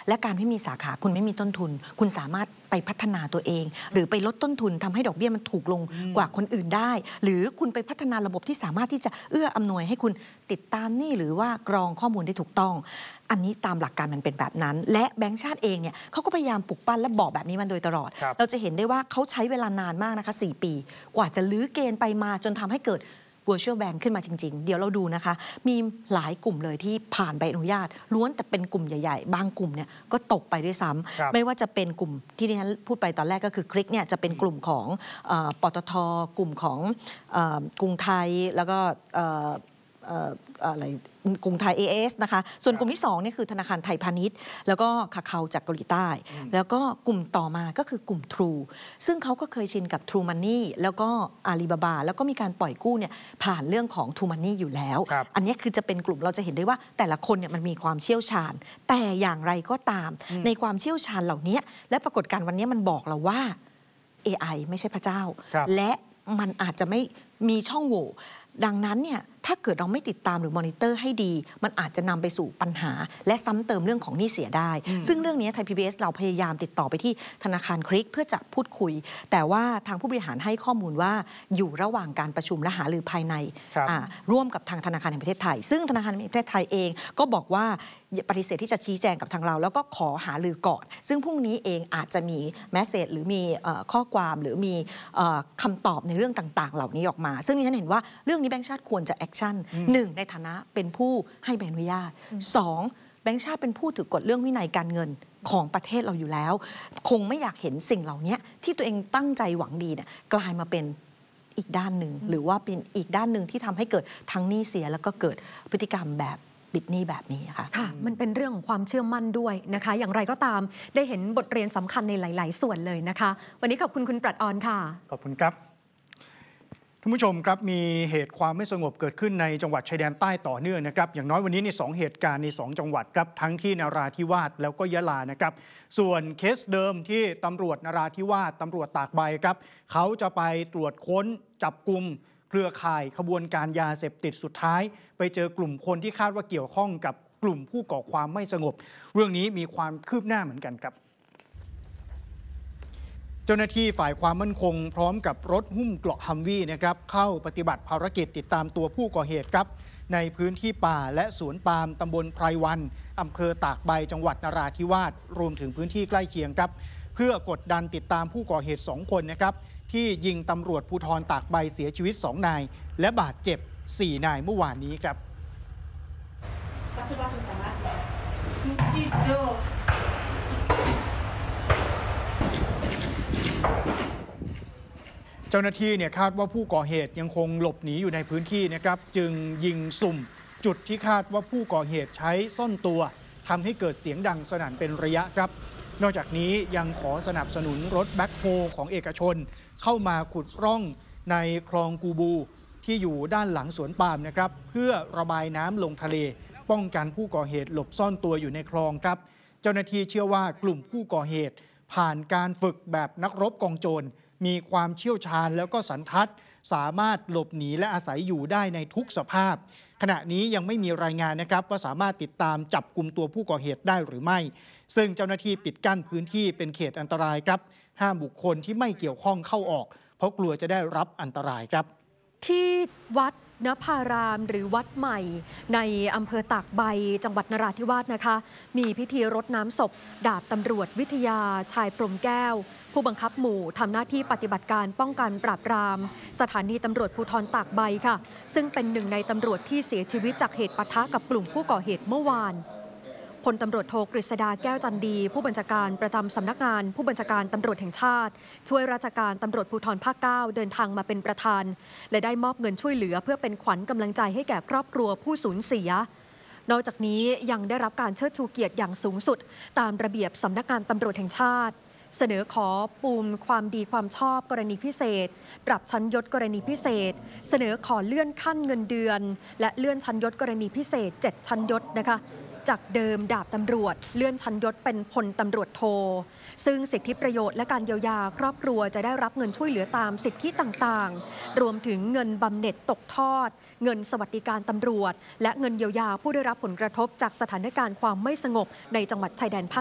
และการไม่มีสาขาคุณไม่มีต้นทุนคุณสามารถไปพัฒนาตัวเองหรือไปลดต้นทุนทำให้ดอกเบี้ยมันถูกลงกว่าคนอื่นได้หรือคุณไปพัฒนาระบบที่สามารถที่จะเอื้ออำนวยให้คุณติดตามหนี้หรือว่ากรองข้อมูลได้ถูกต้องอันนี้ตามหลักการมันเป็นแบบนั้นและแบงก์ชาติเองเนี่ยเขาก็พยายามปลุกปั้นและบอกแบบนี้มันโดยตลอดเราจะเห็นได้ว่าเขาใช้เวลานานมากนะคะ4 ปีกว่าจะลื้อเกณฑ์ไปมาจนทำให้เกิด virtual bank ขึ้นมาจริงๆเดี๋ยวเราดูนะคะมีหลายกลุ่มเลยที่ผ่านใบอนุญาตล้วนแต่เป็นกลุ่มใหญ่ๆบางกลุ่มเนี่ยก็ตกไปด้วยซ้ำไม่ว่าจะเป็นกลุ่มที่ดิฉันพูดไปตอนแรกก็คือคลิกเนี่ยจะเป็นกลุ่มของปตท.กลุ่มของกรุงไทยแล้วก็อะไรกรุงไทย AS นะคะส่วนกลุ่มที่2นี่คือธนาคารไทยพาณิชย์แล้วก็คาคาจากเกาหลีใต้แล้วก็กลุ่มต่อมาก็คือกลุ่ม True ซึ่งเขาก็เคยชินกับ True Money แล้วก็ Alibaba แล้วก็มีการปล่อยกู้เนี่ยผ่านเรื่องของ True Money อยู่แล้วอันนี้คือจะเป็นกลุ่มเราจะเห็นได้ว่าแต่ละคนเนี่ยมันมีความเชี่ยวชาญแต่อย่างไรก็ตามในความเชี่ยวชาญเหล่านี้และปรากฏการณ์วันนี้มันบอกเราว่า AI ไม่ใช่พระเจ้าและมันอาจจะไม่มีช่องโหว่ดังนั้นเนี่ยถ้าเกิดเราไม่ติดตามหรือมอนิเตอร์ให้ดีมันอาจจะนำไปสู่ปัญหาและซ้ำเติมเรื่องของหนี้เสียได้ซึ่งเรื่องนี้ไทย PBS เราพยายามติดต่อไปที่ธนาคารคลิกเพื่อจะพูดคุยแต่ว่าทางผู้บริหารให้ข้อมูลว่าอยู่ระหว่างการประชุมและหารือภายในร่วมกับทางธนาคารแห่งประเทศไทยซึ่งธนาคารแห่งประเทศไทยเองก็บอกว่าปฏิเสธที่จะชี้แจงกับทางเราแล้วก็ขอหารือก่อนซึ่งพรุ่งนี้เองอาจจะมีแมสเสจหรือมีข้อความหรือมีคำตอบในเรื่องต่างๆเหล่านี้ออกมาซึ่งดิฉันเห็นว่าเรื่องนี้แบงก์ชาติควรจะแอคชั่น1ในฐานะเป็นผู้ให้ใบอนุญาต2แบงก์ชาติเป็นผู้ถือกฎเรื่องวินัยการเงินของประเทศเราอยู่แล้วคงไม่อยากเห็นสิ่งเหล่านี้ที่ตัวเองตั้งใจหวังดีเนี่ยกลายมาเป็นอีกด้านหนึ่งหรือว่าเป็นอีกด้านหนึ่งที่ทำให้เกิดทั้งหนี้เสียแล้วก็เกิดพฤติกรรมแบบบิดหนี้แบบนี้ค่ะมันเป็นเรื่องของความเชื่อมั่นด้วยนะคะอย่างไรก็ตามได้เห็นบทเรียนสำคัญในหลายๆส่วนเลยนะคะวันนี้ขอบคุณคุณปรัชออนค่ะขอบคุณครับท่านผู้ชมครับมีเหตุความไม่สงบเกิดขึ้นในจังหวัดชายแดนใต้ต่อเนื่องนะครับอย่างน้อยวันนี้ใน2เหตุการณ์ใน2จังหวัดครับทั้งที่นราธิวาสแล้วก็ยะลานะครับส่วนเคสเดิมที่ตำรวจนราธิวาสตำรวจตากใบครับเขาจะไปตรวจค้นจับกุมเครือข่ายขบวนการยาเสพติดสุดท้ายไปเจอกลุ่มคนที่คาดว่าเกี่ยวข้องกับกลุ่มผู้ก่อความไม่สงบเรื่องนี้มีความคืบหน้าเหมือนกันครับเจ้าหน้าที่ฝ่ายความมั่นคงพร้อมกับรถหุ้มเกราะฮัมวี่นะครับเข้าปฏิบัติภารกิจติดตามตัวผู้ก่อเหตุครับในพื้นที่ป่าและสวนปาล์มตำบลไพรวันอำเภอตากใบจังหวัดนราธิวาสรวมถึงพื้นที่ใกล้เคียงครับเพื่อกดดันติดตามผู้ก่อเหตุ2คนนะครับที่ยิงตำรวจภูธรตากใบเสียชีวิต2นายและบาดเจ็บ4นายเมื่อวานนี้ครับเจ้าหน้าที่คาดว่าผู้ก่อเหตุยังคงหลบหนีอยู่ในพื้นที่นะครับจึงยิงสุ่มจุดที่คาดว่าผู้ก่อเหตุใช้ซ่อนตัวทำให้เกิดเสียงดังสนั่นเป็นระยะครับนอกจากนี้ยังขอสนับสนุนรถแบ็คโฮของเอกชนเข้ามาขุดร่องในคลองกูบูที่อยู่ด้านหลังสวนปาล์มนะครับเพื่อระบายน้ำลงทะเลป้องกันผู้ก่อเหตุหลบซ่อนตัวอยู่ในคลองครับเจ้าหน้าที่เชื่อว่ากลุ่มผู้ก่อเหตุผ่านการฝึกแบบนักรบกองโจรมีความเชี่ยวชาญแล้วก็สันทัดสามารถหลบหนีและอาศัยอยู่ได้ในทุกสภาพขณะนี้ยังไม่มีรายงานนะครับว่าสามารถติดตามจับกุมตัวผู้ก่อเหตุได้หรือไม่ซึ่งเจ้าหน้าที่ปิดกั้นพื้นที่เป็นเขตอันตรายครับห้ามบุคคลที่ไม่เกี่ยวข้องเข้าออกเพราะกลัวจะได้รับอันตรายครับที่วัดนภารามหรือวัดใหม่ในอำเภอตากใบจังหวัดนราธิวาสนะคะมีพิธีรดน้ำศพดาบตำรวจวิทยาชายพรหมแก้วผู้บังคับหมู่ทำหน้าที่ปฏิบัติการป้องกันปราบปรามสถานีตำรวจภูธรตากใบค่ะซึ่งเป็นหนึ่งในตำรวจที่เสียชีวิตจากเหตุปะทะกับกลุ่มผู้ก่อเหตุเมื่อวานพลตำรวจโทกฤษดาแก้วจันดีผู้บัญชาการประจำสำนักงานผู้บัญชาการตำรวจแห่งชาติช่วยราชการตำรวจภูธรภาค 9เดินทางมาเป็นประธานและได้มอบเงินช่วยเหลือเพื่อเป็นขวัญกำลังใจให้แก่ครอบครัวผู้สูญเสียนอกจากนี้ยังได้รับการเชิดชูเกียรติอย่างสูงสุดตามระเบียบสำนักงานตำรวจแห่งชาติเสนอขอปูมความดีความชอบกรณีพิเศษปรับชั้นยศกรณีพิเศษเสนอขอเลื่อนขั้นเงินเดือนและเลื่อนชั้นยศกรณีพิเศษ7ชั้นยศนะคะจากเดิมดาบตำรวจเลื่อนชั้นยศเป็นพลตำรวจโทซึ่งสิทธิประโยชน์และการเยียวยาครอบครัวจะได้รับเงินช่วยเหลือตามสิทธิต่างๆรวมถึงเงินบำเหน็จตกทอดเงินสวัสดิการตำรวจและเงินเยียวยาผู้ได้รับผลกระทบจากสถานการณ์ความไม่สงบในจังหวัดชายแดนภาค